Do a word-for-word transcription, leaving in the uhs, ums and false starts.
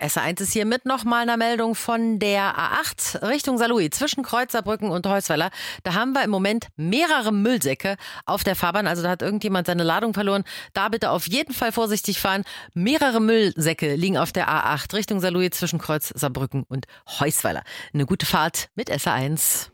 S R eins ist hier mit nochmal einer Meldung von der A acht Richtung Saarlouis zwischen Kreuz Saarbrücken und Heusweiler. Da haben wir im Moment mehrere Müllsäcke auf der Fahrbahn. Also da hat irgendjemand seine Ladung verloren. Da bitte auf jeden Fall vorsichtig fahren. Mehrere Müllsäcke liegen auf der A acht Richtung Saarlouis zwischen Kreuz Saarbrücken und Heusweiler. Eine gute Fahrt mit S R eins.